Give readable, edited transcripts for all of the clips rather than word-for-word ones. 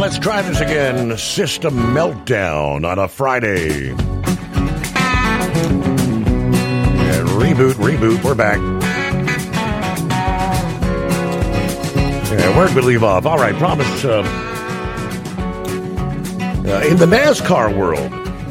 let's try this again. System meltdown on a Friday. And reboot, we're back. Yeah, where'd we leave off? All right, promise. In the NASCAR world,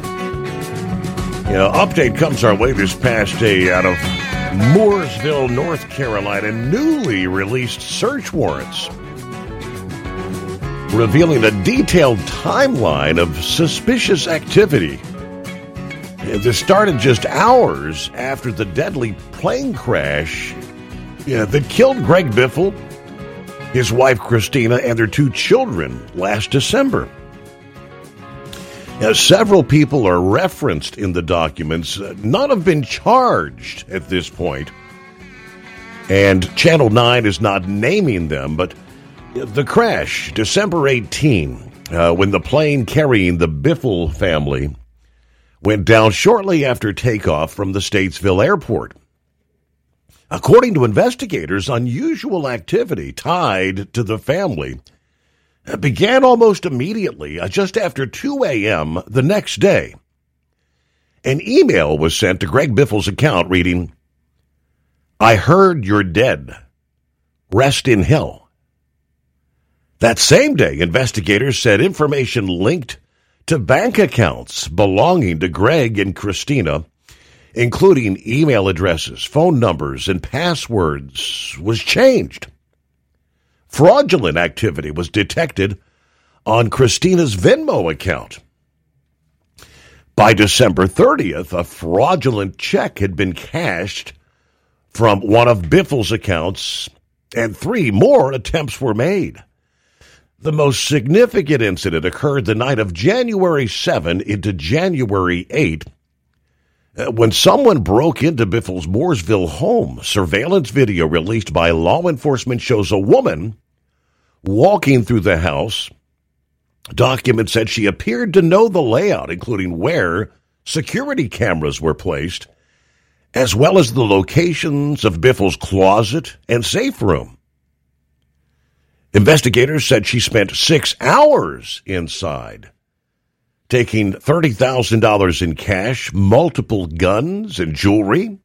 update comes our way this past day out of Mooresville, North Carolina. Newly released search warrants revealing a detailed timeline of suspicious activity. This started just hours after the deadly plane crash that killed Greg Biffle, his wife Christina, and their 2 children last December. Several people are referenced in the documents. None have been charged at this point. And Channel 9 is not naming them, but the crash, December 18, when the plane carrying the Biffle family went down shortly after takeoff from the Statesville airport. According to investigators, unusual activity tied to the family began almost immediately, just after 2 a.m. the next day. An email was sent to Greg Biffle's account reading, "I heard you're dead. Rest in hell." That same day, investigators said information linked to bank accounts belonging to Greg and Christina, including email addresses, phone numbers, and passwords, was changed. Fraudulent activity was detected on Christina's Venmo account. By December 30th, a fraudulent check had been cashed from one of Biffle's accounts, and 3 more attempts were made. The most significant incident occurred the night of January 7 into January 8, when someone broke into Biffle's Mooresville home. Surveillance video released by law enforcement shows a woman walking through the house. Documents said she appeared to know the layout, including where security cameras were placed, as well as the locations of Biffle's closet and safe room. Investigators said she spent 6 hours inside, taking $30,000 in cash, multiple guns, and jewelry.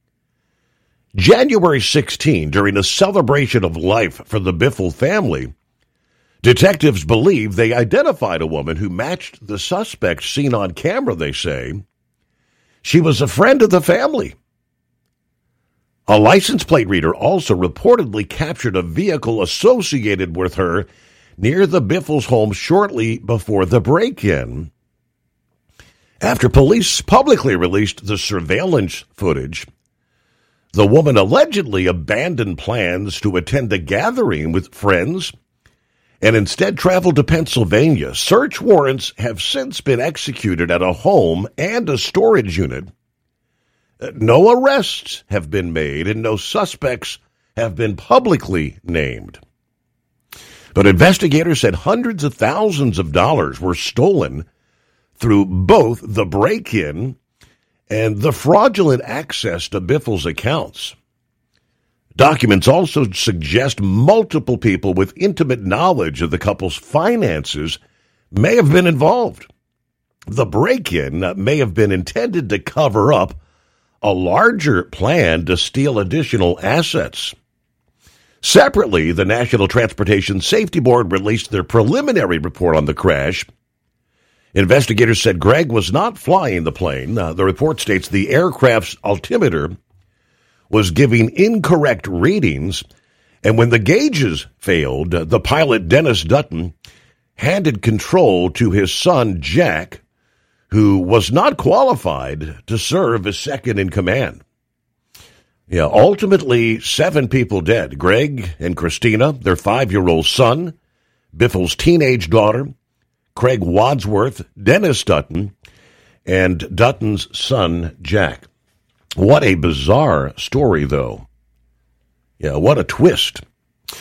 January 16, during a celebration of life for the Biffle family, detectives believe they identified a woman who matched the suspect seen on camera, they say. She was a friend of the family. A license plate reader also reportedly captured a vehicle associated with her near the Biffle's home shortly before the break-in. After police publicly released the surveillance footage, the woman allegedly abandoned plans to attend a gathering with friends and instead traveled to Pennsylvania. Search warrants have since been executed at a home and a storage unit. No arrests have been made and no suspects have been publicly named. But investigators said hundreds of thousands of dollars were stolen through both the break-in and the fraudulent access to Biffle's accounts. Documents also suggest multiple people with intimate knowledge of the couple's finances may have been involved. The break-in may have been intended to cover up a larger plan to steal additional assets. Separately, the National Transportation Safety Board released their preliminary report on the crash. Investigators said Greg was not flying the plane. The report states the aircraft's altimeter was giving incorrect readings, and when the gauges failed, the pilot, Dennis Dutton, handed control to his son, Jack, who was not qualified to serve as second in command. Ultimately, 7 people dead. Greg and Christina, their 5-year-old son, Biffle's teenage daughter, Craig Wadsworth, Dennis Dutton, and Dutton's son, Jack. What a bizarre story, though. What a twist.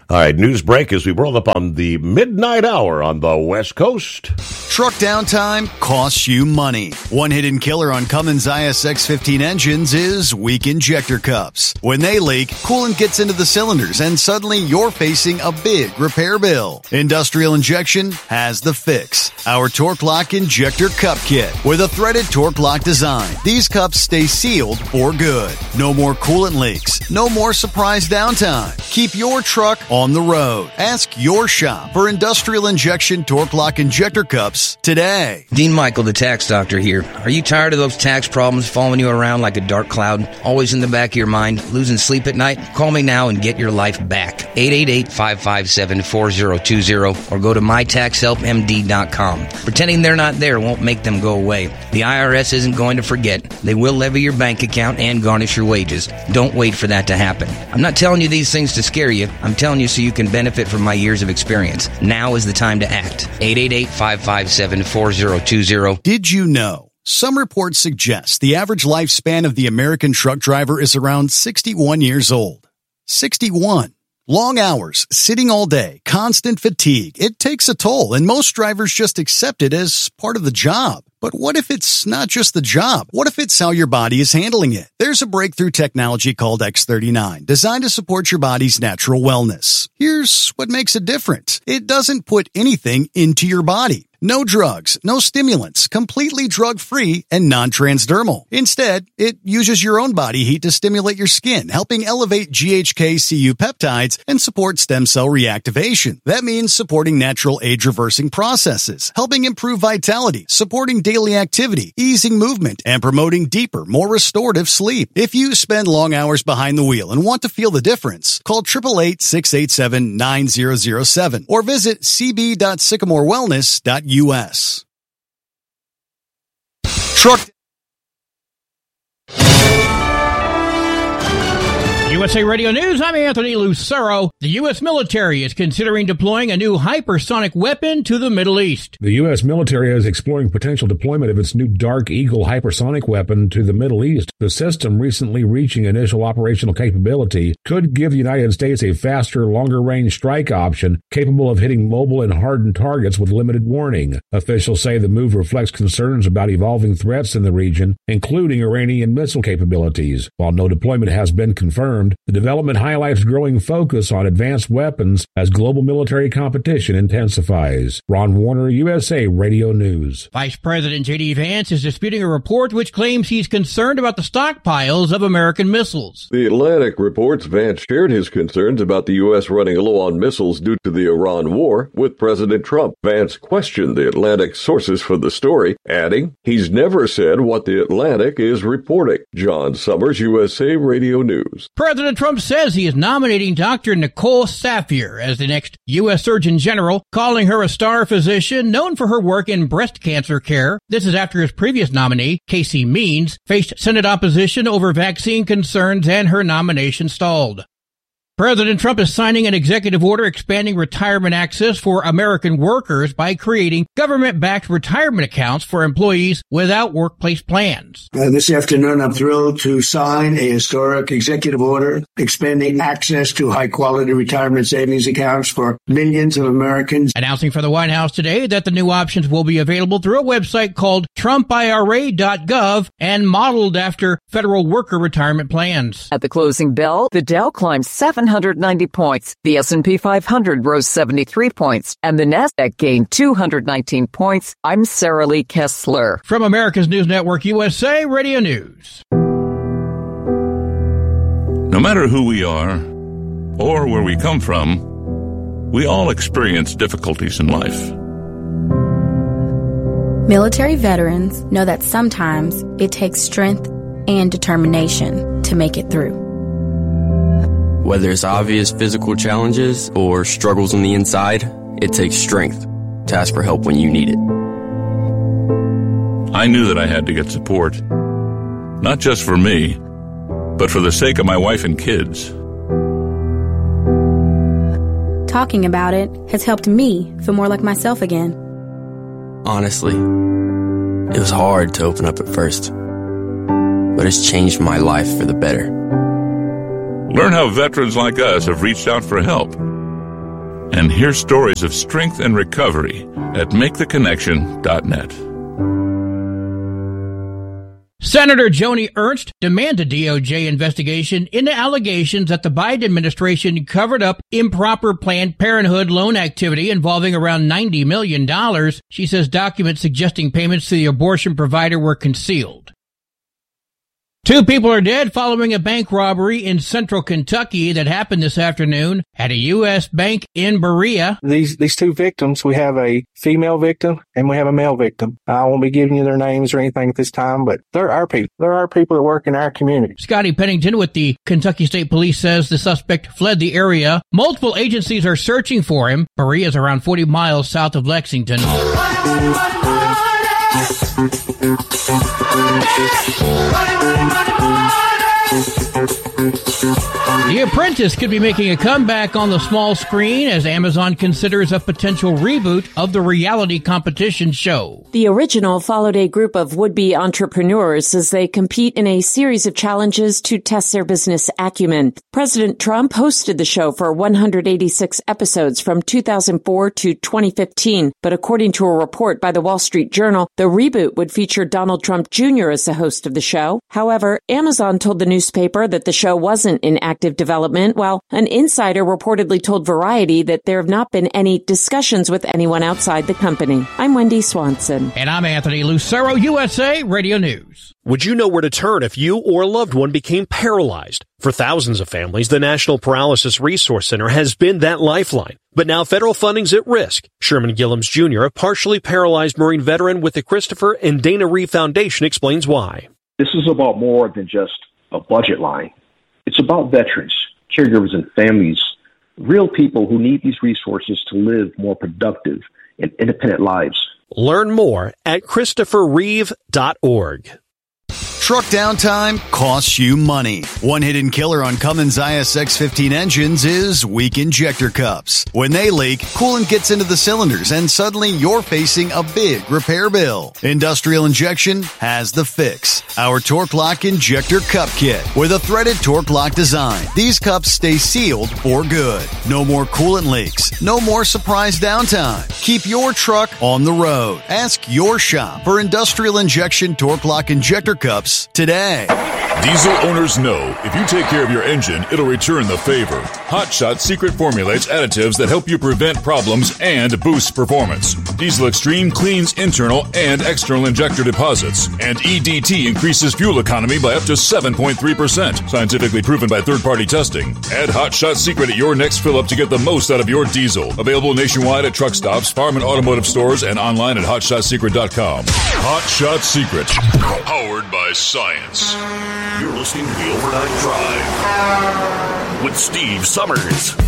All right, news break as we roll up on the midnight hour on the West Coast. Truck downtime costs you money. One hidden killer on Cummins ISX-15 engines is weak injector cups. When they leak, coolant gets into the cylinders and suddenly you're facing a big repair bill. Industrial Injection has the fix. Our Torque Lock Injector Cup Kit with a threaded Torque Lock design. These cups stay sealed for good. No more coolant leaks. No more surprise downtime. Keep your truck on the road. Ask your shop for Industrial Injection Torque Lock Injector Cups today. Dean Michael, the tax doctor here. Are you tired of those tax problems following you around like a dark cloud, always in the back of your mind, losing sleep at night? Call me now and get your life back. 888-557-4020 or go to mytaxhelpmd.com. Pretending they're not there won't make them go away. The IRS isn't going to forget. They will levy your bank account and garnish your wages. Don't wait for that to happen. I'm not telling you these things to scare you. I'm telling you so you can benefit from my years of experience. Now is the time to act. 888-557-4020. Did you know? Some reports suggest the average lifespan of the American truck driver is around 61 years old. 61. Long hours, sitting all day, constant fatigue. It takes a toll, and most drivers just accept it as part of the job. But what if it's not just the job? What if it's how your body is handling it? There's a breakthrough technology called X39, designed to support your body's natural wellness. Here's what makes it different. It doesn't put anything into your body. No drugs, no stimulants, completely drug-free and non-transdermal. Instead, it uses your own body heat to stimulate your skin, helping elevate GHK-Cu peptides and support stem cell reactivation. That means supporting natural age-reversing processes, helping improve vitality, supporting daily activity, easing movement, and promoting deeper, more restorative sleep. If you spend long hours behind the wheel and want to feel the difference, call 888-687-9007 or visit cb.sycamorewellness.us. Truck. USA Radio News, I'm Anthony Lucero. The U.S. military is considering deploying a new hypersonic weapon to the Middle East. The U.S. military is exploring potential deployment of its new Dark Eagle hypersonic weapon to the Middle East. The system, recently reaching initial operational capability, could give the United States a faster, longer-range strike option capable of hitting mobile and hardened targets with limited warning. Officials say the move reflects concerns about evolving threats in the region, including Iranian missile capabilities. While no deployment has been confirmed, the development highlights growing focus on advanced weapons as global military competition intensifies. Ron Warner, USA Radio News. Vice President J.D. Vance is disputing a report which claims he's concerned about the stockpiles of American missiles. The Atlantic reports Vance shared his concerns about the U.S. running low on missiles due to the Iran war with President Trump. Vance questioned the Atlantic sources for the story, adding, "He's never said what the Atlantic is reporting." John Summers, USA Radio News. President Trump says he is nominating Dr. Nicole Saphier as the next U.S. Surgeon General, calling her a star physician known for her work in breast cancer care. This is after his previous nominee, Casey Means, faced Senate opposition over vaccine concerns and her nomination stalled. President Trump is signing an executive order expanding retirement access for American workers by creating government-backed retirement accounts for employees without workplace plans. This afternoon, I'm thrilled to sign a historic executive order expanding access to high-quality retirement savings accounts for millions of Americans. Announcing for the White House today that the new options will be available through a website called TrumpIRA.gov and modeled after federal worker retirement plans. At the closing bell, the Dow climbed 790 points, the S&P 500 rose 73 points, and the Nasdaq gained 219 points. I'm Sarah Lee Kessler. From America's News Network USA Radio News. No matter who we are or where we come from, we all experience difficulties in life. Military veterans know that sometimes it takes strength and determination to make it through. Whether it's obvious physical challenges or struggles on the inside, it takes strength to ask for help when you need it. I knew that I had to get support, not just for me, but for the sake of my wife and kids. Talking about it has helped me feel more like myself again. Honestly, it was hard to open up at first, but it's changed my life for the better. Learn how veterans like us have reached out for help and hear stories of strength and recovery at maketheconnection.net. Senator Joni Ernst demanded DOJ investigation into allegations that the Biden administration covered up improper Planned Parenthood loan activity involving around $90 million. She says documents suggesting payments to the abortion provider were concealed. 2 people are dead following a bank robbery in central Kentucky that happened this afternoon at a U.S. bank in Berea. These 2 victims, we have a female victim and we have a male victim. I won't be giving you their names or anything at this time, but they're our people. They're our people that work in our community. Scotty Pennington with the Kentucky State Police says the suspect fled the area. Multiple agencies are searching for him. Berea is around 40 miles south of Lexington. The Apprentice could be making a comeback on the small screen as Amazon considers a potential reboot of the reality competition show. The original followed a group of would-be entrepreneurs as they compete in a series of challenges to test their business acumen. President Trump hosted the show for 186 episodes from 2004 to 2015, but according to a report by the Wall Street Journal, the reboot would feature Donald Trump Jr. as the host of the show. However, Amazon told the newspaper that the show wasn't in active development, while an insider reportedly told Variety that there have not been any discussions with anyone outside the company. I'm Wendy Swanson. And I'm Anthony Lucero, USA Radio News. Would you know where to turn if you or a loved one became paralyzed? For thousands of families, the National Paralysis Resource Center has been that lifeline. But now federal funding's at risk. Sherman Gillums Jr., a partially paralyzed Marine veteran with the Christopher and Dana Reeve Foundation, explains why. This is about more than just a budget line. It's about veterans, caregivers, and families, real people who need these resources to live more productive and independent lives. Learn more at ChristopherReeve.org. Truck downtime costs you money. One hidden killer on Cummins ISX-15 engines is weak injector cups. When they leak, coolant gets into the cylinders and suddenly you're facing a big repair bill. Industrial Injection has the fix. Our Torque Lock Injector Cup Kit with a threaded Torque Lock design. These cups stay sealed for good. No more coolant leaks. No more surprise downtime. Keep your truck on the road. Ask your shop for Industrial Injection Torque Lock Injector Cups today. Diesel owners know if you take care of your engine, it'll return the favor. Hot Shot secret formulates additives that help you prevent problems and boost performance. Diesel Extreme cleans internal and external injector deposits. And EDT increases fuel economy by up to 7.3%. Scientifically proven by third-party testing. Add Hot Shot secret at your next fill-up to get the most out of your diesel. Available nationwide at truck stops, farm and automotive stores, and online at HotShotSecret.com. Hot Shot Secret. Powered by science. You're listening to The Overnight Drive with Steve Summers.